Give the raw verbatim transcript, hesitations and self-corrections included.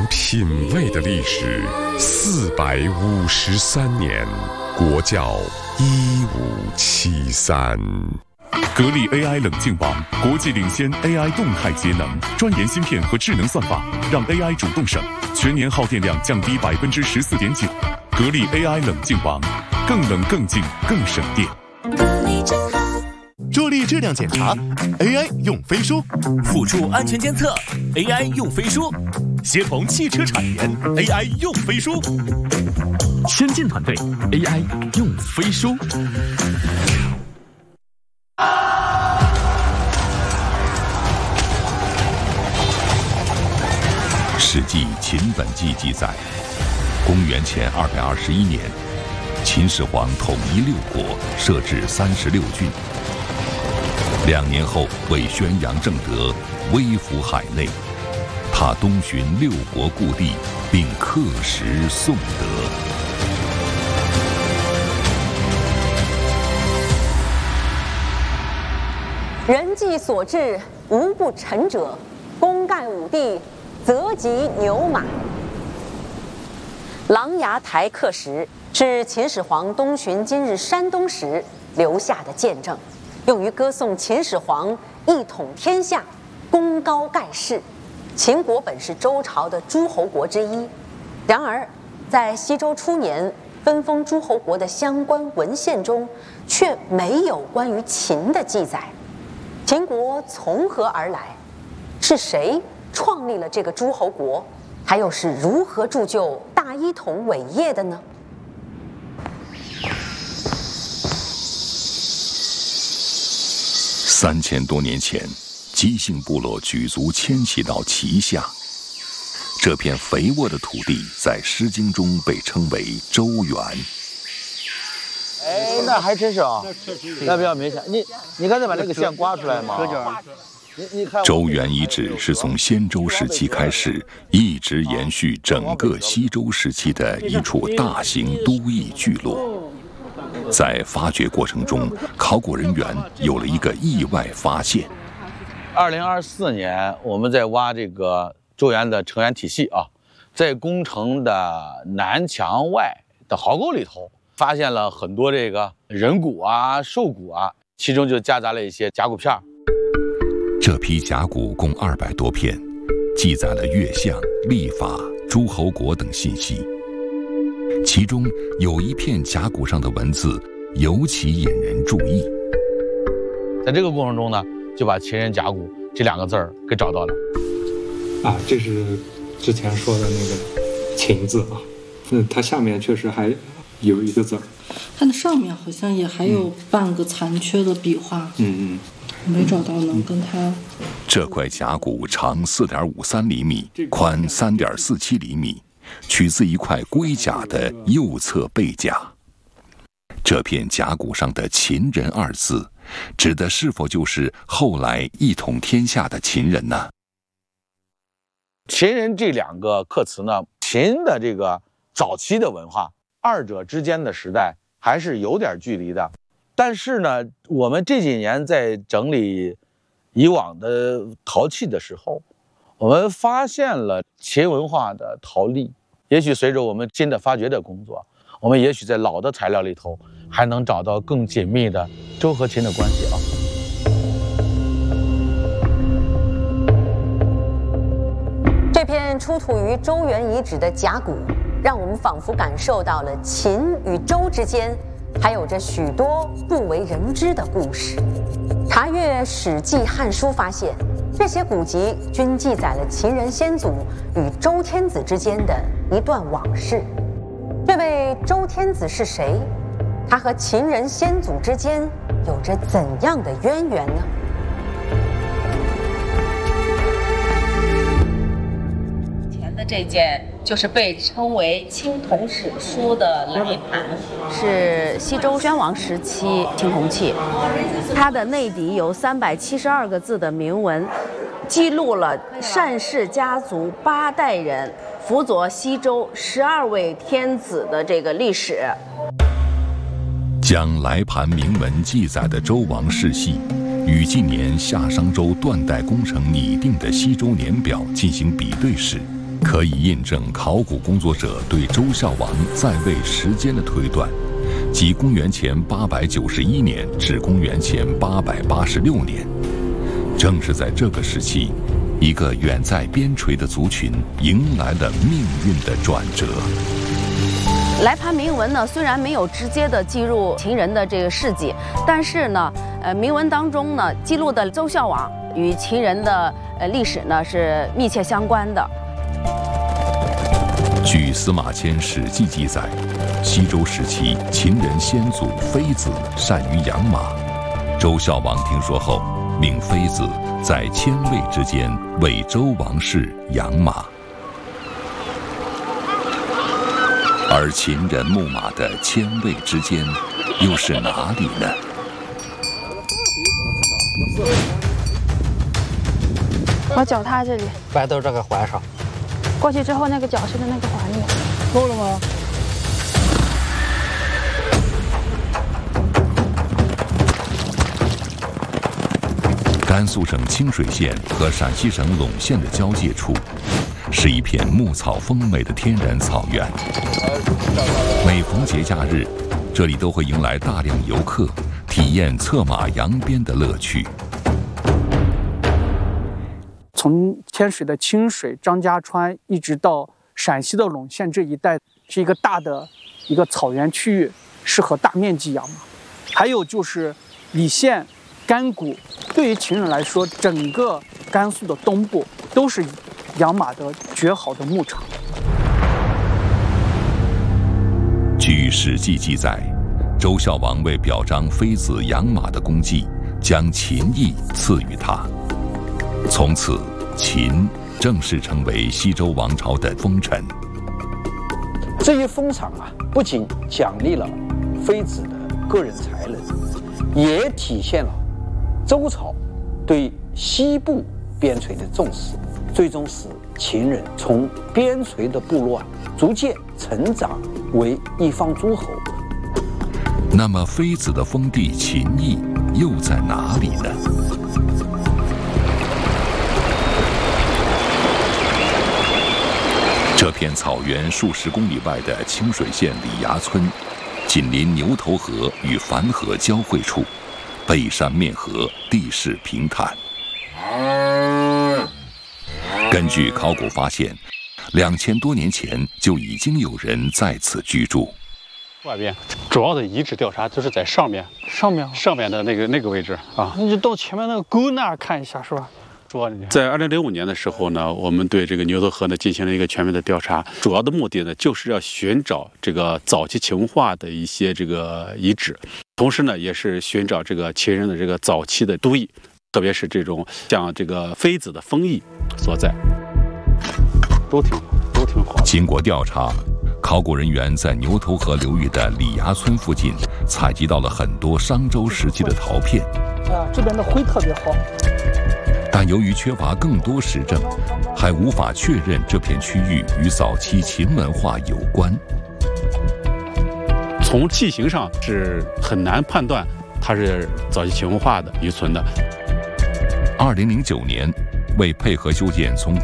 品味的历史，四百五十三年，国窖一五七三。 格力 A I 冷静王，国际领先 A I 动态节能，专研芯片和智能算法，让 A I 主动省，全年耗电量降低百分之十四点九。格力 A I 冷静王，更冷更静更省电。 格力真好。 助力质量检查 ，A I 用飞书； 辅助安全监测 ，A I 用飞书；协同汽车产研 ，A I 用飞书； 先进团队 A I 用飞书。 《史记·秦本纪》记载，公元前二百二十一年，秦始皇统一六国，设置三十六郡。两年后，为宣扬正德，威服海内，他东巡六国故地，并刻石颂德。 人计所至，无不臣者，功盖五帝，则及牛马。琅琊台刻石是秦始皇东巡今日山东时留下的见证，用于歌颂秦始皇一统天下，功高盖世。秦国本是周朝的诸侯国之一，然而在西周初年分封诸侯国的相关文献中，却没有关于秦的记载。秦国从何而来？是谁创立了这个诸侯国？他又是如何铸就大一统伟业的呢？ 三千多年前，姬姓部落举族迁徙到齐夏，这片肥沃的土地在《诗经》中被称为周原。 哎，那还真是啊，那比较明显。你你刚才把那个线刮出来吗？你你看， 周原遗址是从先周时期开始，一直延续整个西周时期的一处大型都邑聚落。在发掘过程中，考古人员有了一个意外发现。 二零二四年，我们在挖这个周原的城垣体系啊，在宫城的南墙外的壕沟里头，发现了很多这个人骨啊、兽骨啊，其中就夹杂了一些甲骨片。 这批甲骨共二百多片，记载了乐相、历法、诸侯国等信息。其中有一片甲骨上的文字尤其引人注意。 在这个过程中呢，就把秦人甲骨这两个字儿给找到了。 啊，这是之前说的那个秦字啊，嗯，它下面确实还有一个字儿。 它的上面好像也还有半个残缺的笔画。 嗯嗯，没找到能跟它。 这块甲骨长四点五三厘米，宽三点四七厘米。取自一块龟甲的右侧背甲。这片甲骨上的“秦人”二字，指的是否就是后来一统天下的秦人呢？ 秦人这两个刻词呢，秦的这个早期的文化，二者之间的时代还是有点距离的。但是呢，我们这几年在整理以往的陶器的时候，我们发现了秦文化的陶粒。也许随着我们新的发掘的工作，我们也许在老的材料里头还能找到更紧密的周和秦的关系啊。 这片出土于周原遗址的甲骨，让我们仿佛感受到了秦与周之间还有着许多不为人知的故事。查阅《史记》《汉书》发现，这些古籍均记载了秦人先祖与周天子之间的一段往事。这位周天子是谁？他和秦人先祖之间有着怎样的渊源呢？ 前的这件就是被称为青铜史书的来盘， 是西周宣王时期青铜器，它的内底有三百七十二个字的铭文，记录了单氏家族八代人辅佐西周十二位天子的这个历史。 将来盘铭文记载的周王世系与近年夏商周断代工程拟定的西周年表进行比对时， 可以印证考古工作者对周孝王在位时间的推断，即公元前八百九十一年至公元前八百八十六年。正是在这个时期，一个远在边陲的族群迎来了命运的转折。 来盘铭文呢，虽然没有直接的记录秦人的这个事迹，但是呢，呃，铭文当中呢记录的周孝王与秦人的呃历史呢是密切相关的。 据司马迁《史记》记载，西周时期秦人先祖妃子善于养马，周孝王听说后，命妃子在千位之间为周王室养马。而秦人牧马的千位之间又是哪里呢？ 我脚踏这里， 掰到这个环上， 过去之后那个脚是在那个环里， 够了吗？ 甘肃省清水县和陕西省陇县的交界处，是一片牧草丰美的天然草原。每逢节假日，这里都会迎来大量游客，体验策马扬鞭的乐趣。 从天水的清水、张家川，一直到陕西的陇县这一带，是一个大的一个草原区域，适合大面积养马。还有就是澧县、甘谷，对于秦人来说，整个甘肃的东部都是养马的绝好的牧场。 据《史记》记载，周孝王为表彰妃子养马的功绩，将秦邑赐予他。从此，秦正式成为西周王朝的封臣。 这一封赏啊，不仅奖励了妃子的个人才能，也体现了周朝对西部边陲的重视，最终使秦人从边陲的部落啊，逐渐成长为一方诸侯。 那么，妃子的封地秦邑又在哪里呢？这片草原数十公里外的清水县李崖村，紧邻牛头河与樊河交汇处，背山面河，地势平坦。根据考古发现，两千多年前就已经有人在此居住。 外边主要的遗址调查就是在上面， 上面上面的那个那个位置啊。 那就到前面那个沟那儿看一下，是吧？ 在二零零五年的时候呢，我们对这个牛头河呢进行了一个全面的调查，主要的目的呢就是要寻找这个早期秦化的一些这个遗址，同时呢也是寻找这个秦人的这个早期的都邑，特别是这种像这个妃子的封邑所在，都挺都挺好的。 经过调查，考古人员在牛头河流域的李崖村附近采集到了很多商周时期的陶片。 啊，这边的灰特别好。 但由于缺乏更多实证，还无法确认这片区域与早期秦文化有关。 从器形上是很难判断它是早期秦文化的遗存的。 二零零九年，为配合修建从